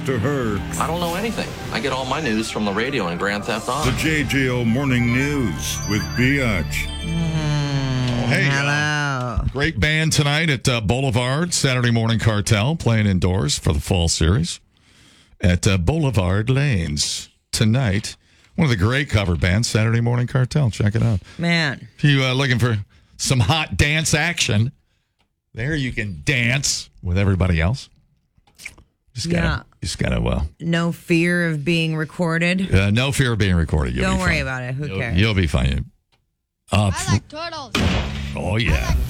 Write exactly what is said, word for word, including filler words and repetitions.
to her. I don't know anything. I get all my news from the radio and Grand Theft Auto. The J J O Morning News with Biatch. Hey, Hello. uh, great band tonight at uh, Boulevard, Saturday Morning Cartel, playing indoors for the fall series at uh, Boulevard Lanes tonight. One of the great cover bands, Saturday Morning Cartel. Check it out. Man. If you uh, looking for some hot dance action, there you can dance with everybody else. Just gotta, Yeah. just gotta, uh, No fear of being recorded. uh, no fear of being recorded. You'll Don't be worry fine. about it. Who You'll, cares? you'll be fine. Uh, I like turtles. oh, yeah.